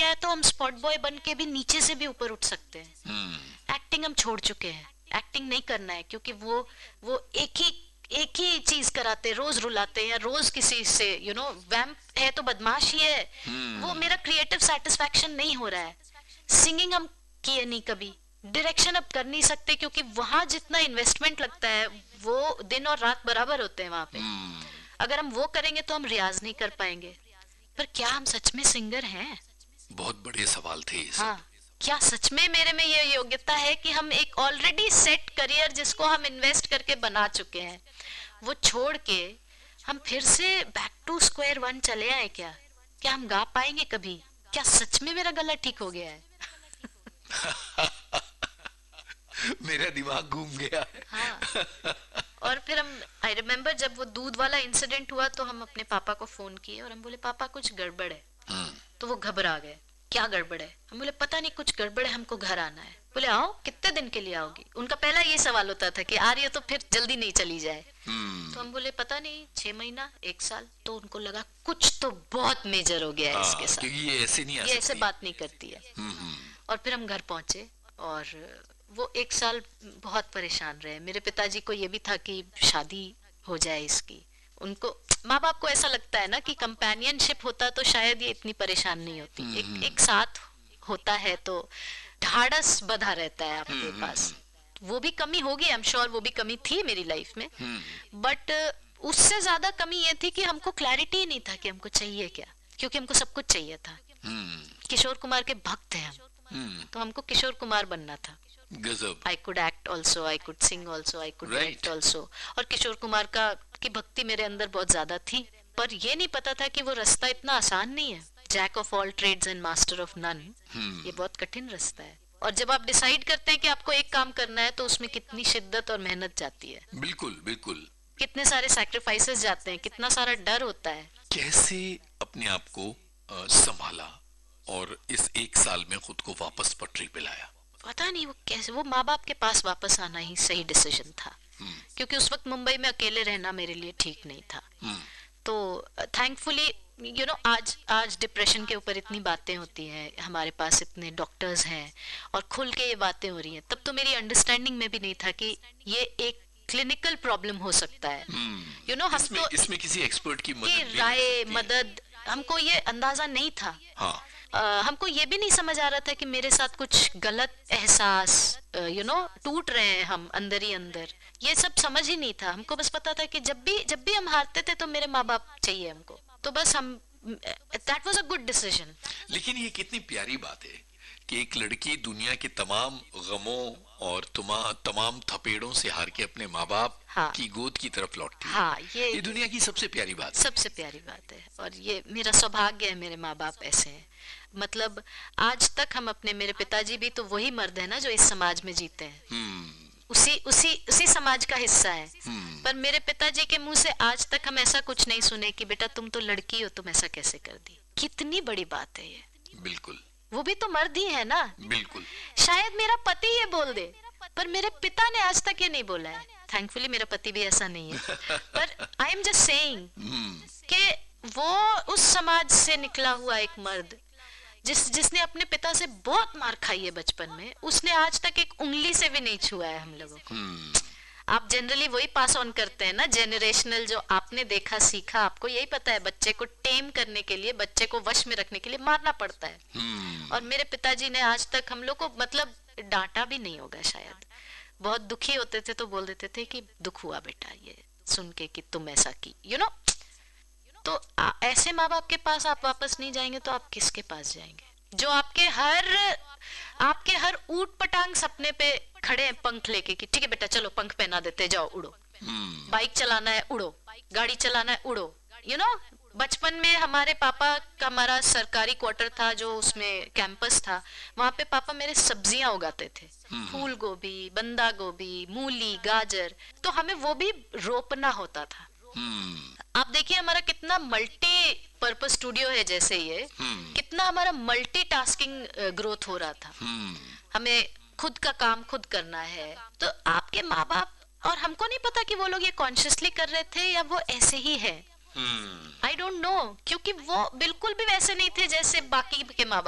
है तो हम स्पॉट बॉय बन के भी नीचे से भी ऊपर उठ सकते हैं। एक्टिंग हम छोड़ चुके हैं, एक्टिंग नहीं करना है, क्योंकि वो एक ही चीज कराते, रोज रुलाते हैं, या रोज किसी से वैम्प है तो बदमाश ही है। वो मेरा क्रिएटिव सेटिस्फैक्शन नहीं हो रहा है। सिंगिंग हम किए नहीं कभी, डायरेक्शन अब कर नहीं सकते, क्योंकि वहां जितना इन्वेस्टमेंट लगता है वो दिन और रात बराबर होते हैं वहां पे। अगर हम वो करेंगे तो हम रियाज नहीं कर पाएंगे। पर क्या हम सच में सिंगर हैं? बहुत बड़े सवाल थे ये सब। हाँ, क्या सच में मेरे में ये योग्यता है कि हम एक ऑलरेडी सेट करियर जिसको हम इन्वेस्ट करके बना चुके हैं, वो छोड़ के हम फिर से बैक टू स्क्वायर वन चले आए? क्या हम गा पाएंगे कभी? क्या सच में मेरा गला ठीक हो गया है? मेरा दिमाग घूम गया है। हाँ। और फिर आई रिमेम्बर जब वो दूध वाला इंसिडेंट हुआ तो हम अपने पापा को फोन किए और हम बोले पापा कुछ गड़बड़ है। तो वो घबरा गए, क्या गड़बड़ है? हम बोले पता नहीं कुछ गड़बड़ है, हमको घर आना है। बोले आओ, कितने दिन के लिए आओगी? उनका पहला ये सवाल होता था कि आ रही हो तो फिर जल्दी नहीं चली जाए। तो हम बोले पता नहीं 6 महीना 1 साल। तो उनको लगा कुछ तो बहुत मेजर हो गया है इसके साथ, क्योंकि ये ऐसे नहीं आ ये ऐसे सकती। बात नहीं करती है। और फिर हम घर पहुंचे और वो 1 साल बहुत परेशान रहे। मेरे पिताजी को ये भी था कि शादी हो जाए इसकी। उनको, माँ बाप को ऐसा लगता है ना कि कंपेनियनशिप होता तो शायद ये इतनी परेशान नहीं होती। एक साथ होता है तो ढाढ़स बधा रहता है आपके पास। वो भी कमी होगी, आई एम श्योर वो भी कमी थी मेरी लाइफ में, बट उससे ज्यादा कमी ये थी कि हमको क्लैरिटी नहीं था कि हमको चाहिए क्या, क्योंकि हमको सब कुछ चाहिए था। किशोर कुमार के भक्त हैं हम, तो हमको किशोर कुमार बनना था। गजब। I could act also, I could sing also, I could Right. direct also। और किशोर कुमार की भक्ति मेरे अंदर बहुत ज्यादा थी, पर ये नहीं पता था कि वो रास्ता इतना आसान नहीं है। Jack of all trades and master of none, ये बहुत कठिन रास्ता है। और जब आप डिसाइड करते हैं कि आपको एक काम करना है तो उसमें कितनी शिद्दत और मेहनत जाती है, बिल्कुल बिल्कुल। कितने सारे सैक्रिफाइसेस जाते हैं, कितना सारा डर होता है। कैसे अपने आप को संभाला और इस 1 साल में खुद को वापस पटरी पे लाया? पता नहीं वो कैसे, वो माँ बाप के पास वापस आना ही सही डिसीजन था, क्योंकि उस वक्त मुंबई में अकेले रहना मेरे लिए ठीक नहीं था। तो थैंकफुली आज डिप्रेशन के ऊपर इतनी बातें होती हैं, हमारे पास इतने डॉक्टर्स हैं और खुल के ये बातें हो रही हैं। तब तो मेरी अंडरस्टैंडिंग में भी नहीं था कि ये एक क्लिनिकल प्रॉब्लम हो सकता है। हम इसमें किसी एक्सपर्ट की राय मदद, हमको ये अंदाजा नहीं था। हाँ। हमको ये भी नहीं समझ आ रहा था कि मेरे साथ कुछ गलत एहसास टूट रहे हैं हम अंदर ही अंदर, ये सब समझ ही नहीं था। हमको बस पता था कि जब भी हम हारते थे तो मेरे माँ बाप चाहिए हमको, तो बस हम, that was a good decision. लेकिन ये कितनी प्यारी बात है कि एक लड़की दुनिया के तमाम गमों और तमाम थपेड़ों से हार के अपने माँ बाप की गोद की तरफ लौटती है। हाँ, ये दुनिया की सबसे प्यारी बात है। सबसे प्यारी बात है, और ये मेरा सौभाग्य है, मेरे माँ बाप ऐसे हैं। मतलब आज तक हम अपने, मेरे पिताजी भी तो वही मर्द है ना जो इस समाज में जीते हैं, उसी समाज का हिस्सा है। पर मेरे पिताजी के मुंह से आज तक हम ऐसा कुछ नहीं सुने कि बेटा तुम तो लड़की हो, तुम ऐसा कैसे कर दी। कितनी बड़ी बात है ये। बिल्कुल, वो भी तो मर्द ही है ना। बिल्कुल। शायद मेरा पति ये बोल दे, पर मेरे पिता ने आज तक ये नहीं बोला है। थैंकफुली मेरा पति भी ऐसा नहीं है, पर आई एम जस्ट सेइंग कि वो उस समाज से निकला हुआ एक मर्द जिसने अपने पिता से बहुत मार खाई है बचपन में, उसने आज तक एक उंगली से भी नहीं छुआ है हम लोगों को। आप जनरली वही पास ऑन करते हैं ना, जेनरेशनल, जो आपने देखा सीखा। आपको यही पता है बच्चे को टेम करने के लिए, बच्चे को वश में रखने के लिए मारना पड़ता है। और मेरे पिताजी ने आज तक हम लोग को मतलब डांटा भी नहीं होगा शायद। बहुत दुखी होते थे तो बोल देते थे कि दुख हुआ बेटा ये सुन के कि तुम ऐसा की, तो ऐसे माँ बाप के पास आप वापस नहीं जाएंगे तो आप किसके पास जाएंगे, जो आपके हर ऊट पटांग सपने पे खड़े हैं पंख लेके कि ठीक है बेटा चलो पंख पहना देते, जाओ उड़ो। बाइक चलाना है उड़ो, गाड़ी चलाना है उड़ो। बचपन में हमारे पापा का, हमारा सरकारी क्वार्टर था जो उसमें कैंपस था, वहां पे पापा मेरे सब्जियां उगाते थे, फूल गोभी, बंदा गोभी, मूली, गाजर, तो हमें वो भी रोपना होता था। आप देखिए हमारा कितना मल्टी पर्पस स्टूडियो है, जैसे ये कितना हमारा मल्टीटास्किंग ग्रोथ हो रहा था। हमें खुद का काम खुद करना है। तो आपके माँ बाप, और हमको नहीं पता कि वो लोग ये कॉन्शियसली कर रहे थे या वो ऐसे ही है, आई डोंट नो, क्योंकि वो बिल्कुल भी वैसे नहीं थे जैसे बाकी के माँ बाप